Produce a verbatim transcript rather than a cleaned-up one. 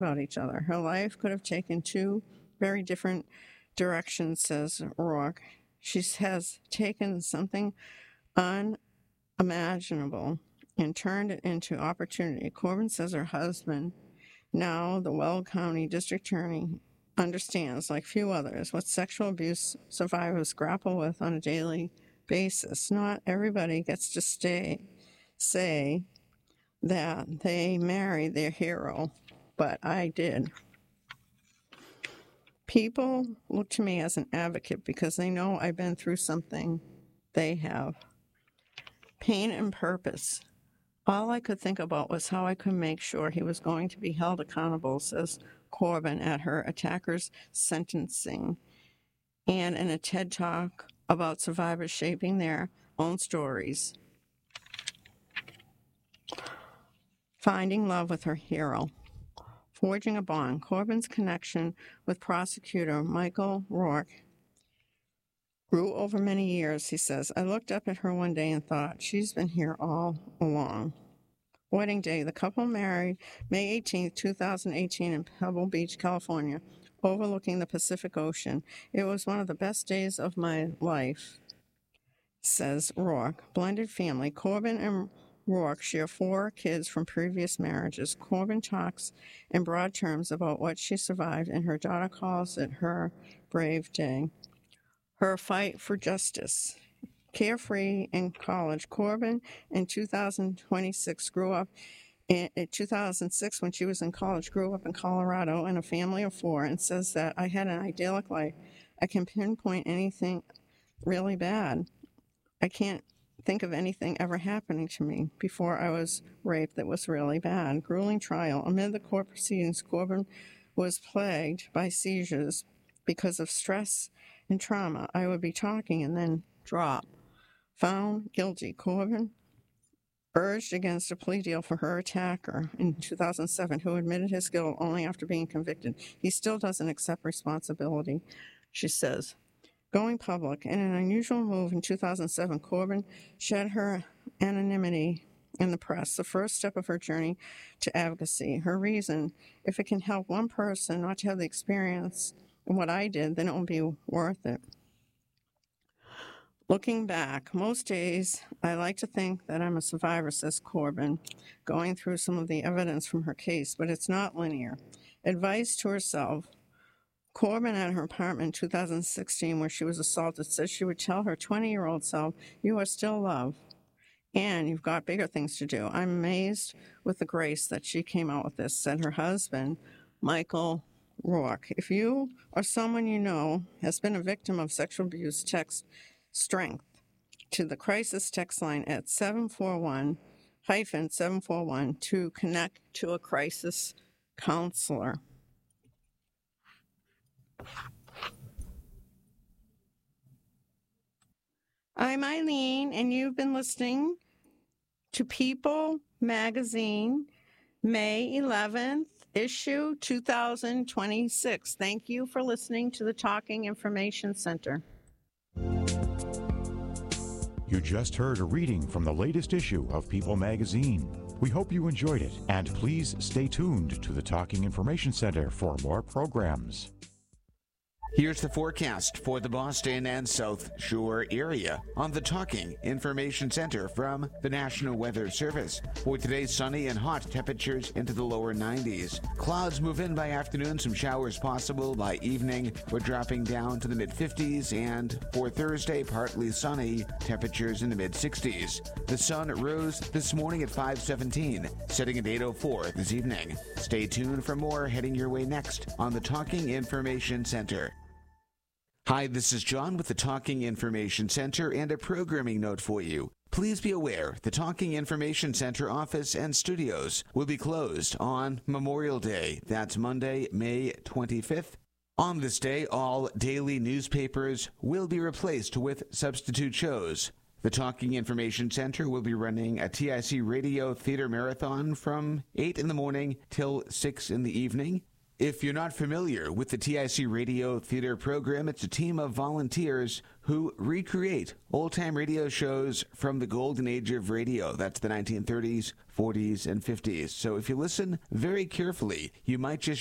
about each other. Her life could have taken two very different directions, says Rourke. She has taken something unimaginable and turned it into opportunity. Corbin says her husband, now the Weld County District Attorney, understands, like few others, what sexual abuse survivors grapple with on a daily basis. Not everybody gets to stay, say that they married their hero, but I did. People look to me as an advocate because they know I've been through something they have. Pain and purpose. All I could think about was how I could make sure he was going to be held accountable, says Corbin at her attacker's sentencing and in a TED Talk about survivors shaping their own stories. Finding love with her hero. Forging a bond. Corbin's connection with prosecutor Michael Rourke grew over many years, he says. I looked up at her one day and thought, she's been here all along. Wedding day. The couple married May eighteenth, two thousand eighteen in Pebble Beach, California, overlooking the Pacific Ocean. It was one of the best days of my life, says Rourke. Blended family. Corbin and Rourke share four kids from previous marriages. Corbin talks in broad terms about what she survived, and her daughter calls it her brave day. Her fight for justice. Carefree in college. Corbin in two thousand twenty-six grew up in, in two thousand six when she was in college, grew up in Colorado in a family of four, and says that I had an idyllic life. I can pinpoint anything really bad. I can't think of anything ever happening to me before I was raped that was really bad. Grueling trial. Amid the court proceedings, Corbin was plagued by seizures because of stress and trauma. I would be talking and then drop. Found guilty. Corbin urged against a plea deal for her attacker in two thousand seven, who admitted his guilt only after being convicted. He still doesn't accept responsibility, she says. Going public. In an unusual move in two thousand seven, Corbin shed her anonymity in the press, the first step of her journey to advocacy. Her reason, if it can help one person not to have the experience of what I did, then it will be worth it. Looking back, most days I like to think that I'm a survivor, says Corbin, going through some of the evidence from her case, but it's not linear. Advice to herself. Corbin at her apartment in two thousand sixteen, where she was assaulted, says she would tell her twenty-year-old self, you are still loved, and you've got bigger things to do. I'm amazed with the grace that she came out with this, said her husband, Michael Rourke. If you or someone you know has been a victim of sexual abuse, text STRENGTH to the crisis text line at seven four one, seven four one to connect to a crisis counselor. I'm Eileen, and you've been listening to People Magazine, May eleventh, issue two thousand twenty-six. Thank you for listening to the Talking Information Center. You just heard a reading from the latest issue of People Magazine. We hope you enjoyed it, and please stay tuned to the Talking Information Center for more programs. Here's the forecast for the Boston and South Shore area on the Talking Information Center from the National Weather Service. For today, sunny and hot, temperatures into the lower nineties. Clouds move in by afternoon, some showers possible by evening. We're dropping down to the mid-fifties, and for Thursday, partly sunny, temperatures in the mid-sixties. The sun rose this morning at five seventeen, setting at eight oh four this evening. Stay tuned for more heading your way next on the Talking Information Center. Hi, this is John with the Talking Information Center and a programming note for you. Please be aware the Talking Information Center office and studios will be closed on Memorial Day. That's Monday, May twenty-fifth. On this day, all daily newspapers will be replaced with substitute shows. The Talking Information Center will be running a T I C Radio Theater Marathon from eight in the morning till six in the evening. If you're not familiar with the T I C Radio Theater program, it's a team of volunteers who recreate old-time radio shows from the golden age of radio. That's the nineteen thirties, forties, and fifties. So if you listen very carefully, you might just